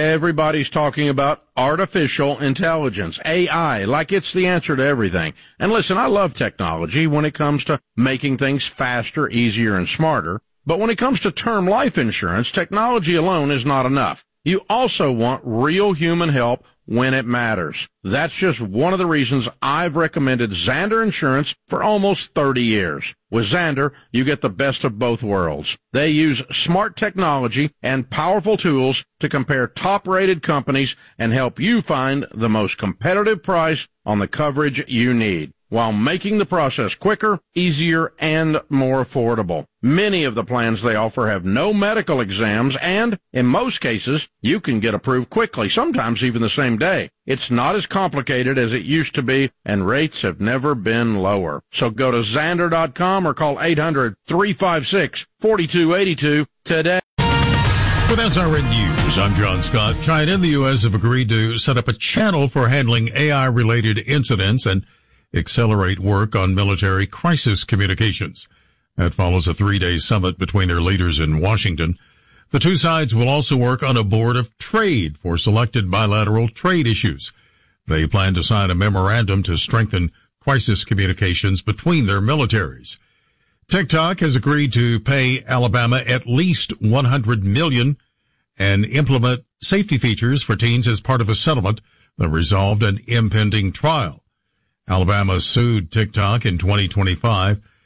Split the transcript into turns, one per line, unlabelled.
Everybody's talking about artificial intelligence, AI, like it's the answer to everything. And listen, I love technology when it comes to making things faster, easier, and smarter. But when it comes to term life insurance, technology alone is not enough. You also want real human help when it matters. That's just one of the reasons I've recommended Zander Insurance for almost 30 years. With Zander, you get the best of both worlds. They use smart technology and powerful tools to compare top-rated companies and help you find the most competitive price on the coverage you need, while making the process quicker, easier, and more affordable. Many of the plans they offer have no medical exams, and in most cases, you can get approved quickly, sometimes even the same day. It's not as complicated as it used to be, and rates have never been lower. So go to Zander.com or call 800-356-4282 today.
With SRN News, I'm John Scott. China and the U.S. have agreed to set up a channel for handling AI-related incidents and accelerate work on military crisis communications. That follows a 3-day summit between their leaders in Washington. The two sides will also work on a board of trade for selected bilateral trade issues. They plan to sign a memorandum to strengthen crisis communications between their militaries. TikTok has agreed to pay Alabama at least $100 million and implement safety features for teens as part of a settlement that resolved an impending trial. Alabama sued TikTok in 2025